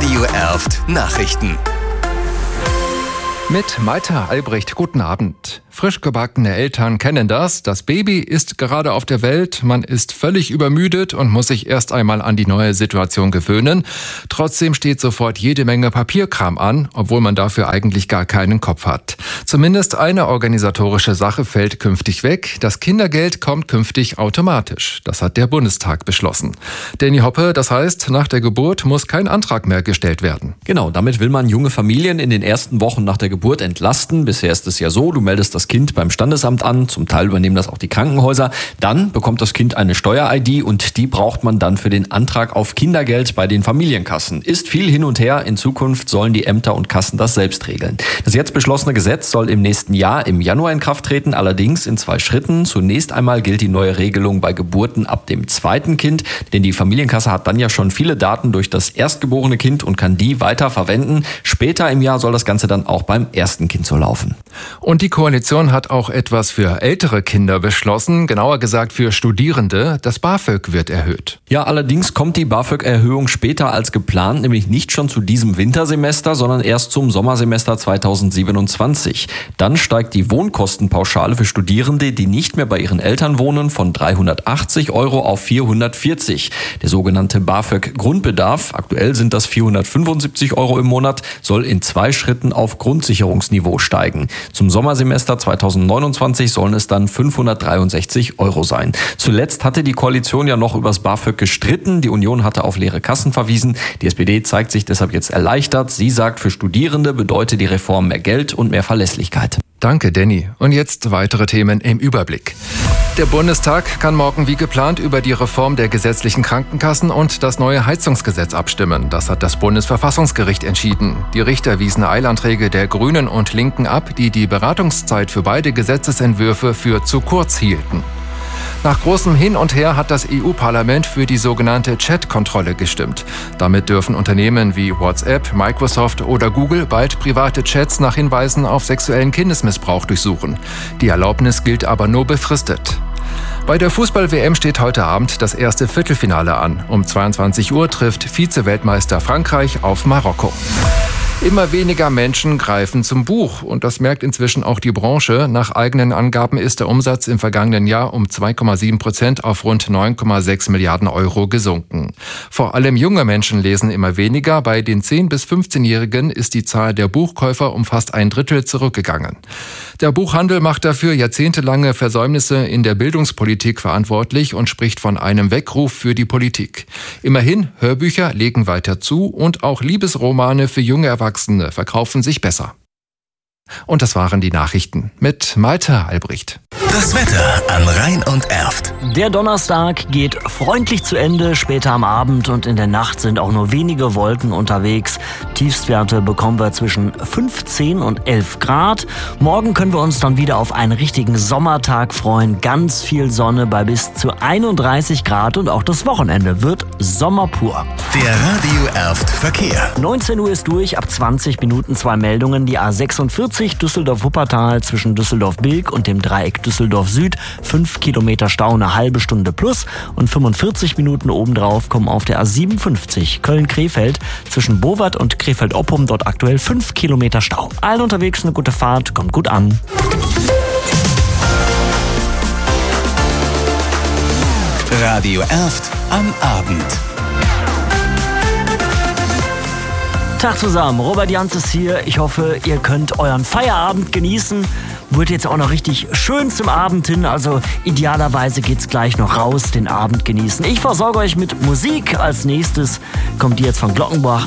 Radio Erft Nachrichten. Mit Maita Albrecht, guten Abend. Frisch gebackene Eltern kennen das. Das Baby ist gerade auf der Welt, man ist völlig übermüdet und muss sich erst einmal an die neue Situation gewöhnen. Trotzdem steht sofort jede Menge Papierkram an, obwohl man dafür eigentlich gar keinen Kopf hat. Zumindest eine organisatorische Sache fällt künftig weg. Das Kindergeld kommt künftig automatisch. Das hat der Bundestag beschlossen. Danny Hoppe, das heißt, nach der Geburt muss kein Antrag mehr gestellt werden. Genau, damit will man junge Familien in den ersten Wochen nach der Geburt entlasten. Bisher ist es ja so, du meldest das Kind beim Standesamt an, zum Teil übernehmen das auch die Krankenhäuser. Dann bekommt das Kind eine Steuer-ID und die braucht man dann für den Antrag auf Kindergeld bei den Familienkassen. Ist viel hin und her, in Zukunft sollen die Ämter und Kassen das selbst regeln. Das jetzt beschlossene Gesetz soll im nächsten Jahr im Januar in Kraft treten, allerdings in 2 Schritten. Zunächst einmal gilt die neue Regelung bei Geburten ab dem 2. Kind, denn die Familienkasse hat dann ja schon viele Daten durch das erstgeborene Kind und kann die weiter verwenden. Später im Jahr soll das Ganze dann auch beim ersten Kind so laufen. Und die Koalition hat auch etwas für ältere Kinder beschlossen, genauer gesagt für Studierende. Das BAföG wird erhöht. Ja, allerdings kommt die BAföG-Erhöhung später als geplant, nämlich nicht schon zu diesem Wintersemester, sondern erst zum Sommersemester 2027. Dann steigt die Wohnkostenpauschale für Studierende, die nicht mehr bei ihren Eltern wohnen, von 380 € auf 440. Der sogenannte BAföG-Grundbedarf, aktuell sind das 475 € im Monat, soll in 2 Schritten auf Grundsicherungsniveau steigen. Zum Sommersemester 2029 sollen es dann 563 € sein. Zuletzt hatte die Koalition ja noch übers BAföG gestritten. Die Union hatte auf leere Kassen verwiesen. Die SPD zeigt sich deshalb jetzt erleichtert. Sie sagt, für Studierende bedeutet die Reform mehr Geld und mehr Verlässlichkeit. Danke, Danny. Und jetzt weitere Themen im Überblick. Der Bundestag kann morgen wie geplant über die Reform der gesetzlichen Krankenkassen und das neue Heizungsgesetz abstimmen. Das hat das Bundesverfassungsgericht entschieden. Die Richter wiesen Eilanträge der Grünen und Linken ab, die die Beratungszeit für beide Gesetzesentwürfe für zu kurz hielten. Nach großem Hin und Her hat das EU-Parlament für die sogenannte Chat-Kontrolle gestimmt. Damit dürfen Unternehmen wie WhatsApp, Microsoft oder Google bald private Chats nach Hinweisen auf sexuellen Kindesmissbrauch durchsuchen. Die Erlaubnis gilt aber nur befristet. Bei der Fußball-WM steht heute Abend das erste Viertelfinale an. Um 22 Uhr trifft Vize-Weltmeister Frankreich auf Marokko. Immer weniger Menschen greifen zum Buch und das merkt inzwischen auch die Branche. Nach eigenen Angaben ist der Umsatz im vergangenen Jahr um 2,7% auf rund 9,6 Milliarden € gesunken. Vor allem junge Menschen lesen immer weniger. Bei den 10- bis 15-Jährigen ist die Zahl der Buchkäufer um fast 1/3 zurückgegangen. Der Buchhandel macht dafür jahrzehntelange Versäumnisse in der Bildungspolitik verantwortlich und spricht von einem Weckruf für die Politik. Immerhin, Hörbücher legen weiter zu und auch Liebesromane für junge Erwachsene verkaufen sich besser. Und das waren die Nachrichten mit Maita Albrecht. Das Wetter an Rhein und Erft. Der Donnerstag geht freundlich zu Ende. Später am Abend und in der Nacht sind auch nur wenige Wolken unterwegs. Tiefstwerte bekommen wir zwischen 15 und 11 Grad. Morgen können wir uns dann wieder auf einen richtigen Sommertag freuen. Ganz viel Sonne bei bis zu 31 Grad und auch das Wochenende wird Sommer pur. Der Radio Erft Verkehr. 19 Uhr ist durch, ab 20 Minuten 2 Meldungen. Die A46 Düsseldorf-Wuppertal zwischen Düsseldorf-Bilk und dem Dreieck Düsseldorf Süd. 5 Kilometer Stau, eine halbe Stunde plus. Und 45 Minuten obendrauf kommen auf der A57 Köln-Krefeld zwischen Bowat und Krefeld-Oppum. Dort aktuell 5 Kilometer Stau. Allen unterwegs eine gute Fahrt, kommt gut an. Radio Erft am Abend. Tag zusammen, Robert Janz ist hier. Ich hoffe, ihr könnt euren Feierabend genießen. Wird jetzt auch noch richtig schön zum Abend hin, also idealerweise geht's gleich noch raus, den Abend genießen. Ich versorge euch mit Musik. Als nächstes kommt die jetzt von Glockenbach.